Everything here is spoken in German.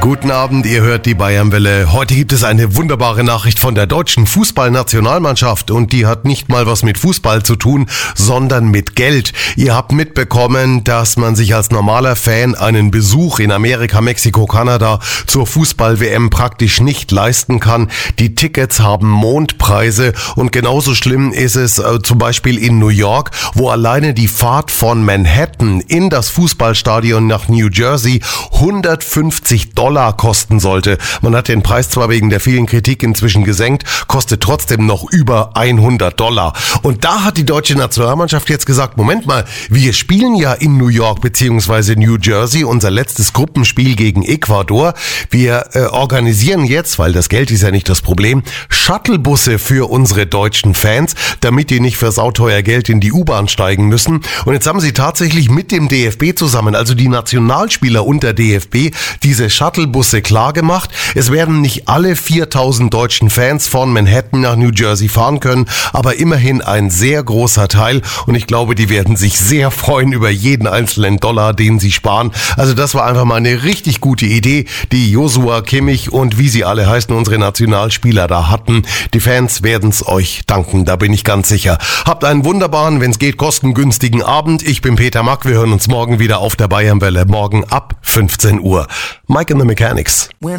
Guten Abend, ihr hört die Bayernwelle. Heute gibt es eine wunderbare Nachricht von der deutschen Fußballnationalmannschaft und die hat nicht mal was mit Fußball zu tun, sondern mit Geld. Ihr habt mitbekommen, dass man sich als normaler Fan einen Besuch in Amerika, Mexiko, Kanada zur Fußball-WM praktisch nicht leisten kann. Die Tickets haben Mondpreise und genauso schlimm ist es zum Beispiel in New York, wo alleine die Fahrt von Manhattan in das Fußballstadion nach New Jersey $150 kosten sollte. Man hat den Preis zwar wegen der vielen Kritik inzwischen gesenkt, kostet trotzdem noch über $100. Und da hat die deutsche Nationalmannschaft jetzt gesagt, Moment mal, wir spielen ja in New York bzw. New Jersey unser letztes Gruppenspiel gegen Ecuador. Wir organisieren jetzt, weil das Geld ist ja nicht das Problem, Shuttlebusse für unsere deutschen Fans, damit die nicht für sauteuer Geld in die U-Bahn steigen müssen. Und jetzt haben sie tatsächlich mit dem DFB zusammen, also die Nationalspieler und der DFB, diese Shuttlebusse klar gemacht. Es werden nicht alle 4000 deutschen Fans von Manhattan nach New Jersey fahren können, aber immerhin ein sehr großer Teil und ich glaube, die werden sich sehr freuen über jeden einzelnen Dollar, den sie sparen. Also das war einfach mal eine richtig gute Idee, die Joshua Kimmich und wie sie alle heißen, unsere Nationalspieler da hatten. Die Fans werden es euch danken, da bin ich ganz sicher. Habt einen wunderbaren, wenn es geht, kostengünstigen Abend. Ich bin Peter Mack, wir hören uns morgen wieder auf der Bayernwelle, morgen ab 15 Uhr. Mike and the Mechanics.